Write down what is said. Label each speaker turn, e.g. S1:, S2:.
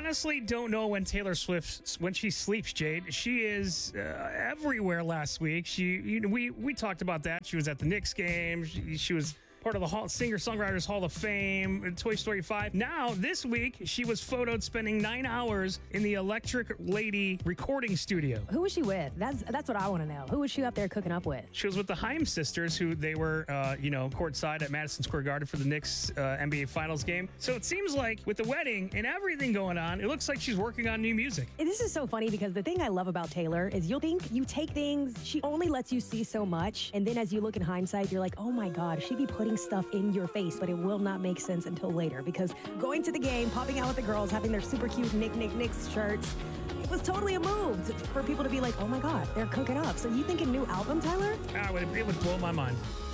S1: honestly don't know when Taylor Swift, when she sleeps, Jade. She is everywhere last week. We talked about that. She was at the Knicks game. She was part of the Singer-Songwriters Hall of Fame, Toy Story 5. Now, this week, she was photoed spending 9 hours in the Electric Lady recording studio.
S2: Who was she with? That's what I want to know. Who was she up there cooking up with?
S1: She was with the Haim sisters, who they were, courtside at Madison Square Garden for the Knicks NBA Finals game. So it seems like with the wedding and everything going on, it looks like she's working on new music.
S2: This is so funny because the thing I love about Taylor is you'll think you take things, she only lets you see so much, and then as you look in hindsight, you're like, oh my God, she'd be putting stuff in your face, but it will not make sense until later because going to the game, popping out with the girls, having their super cute Knicks shirts, it was totally a move for people to be like, oh my God, they're cooking up. So you think a new album, Tyler?
S1: It would blow my mind.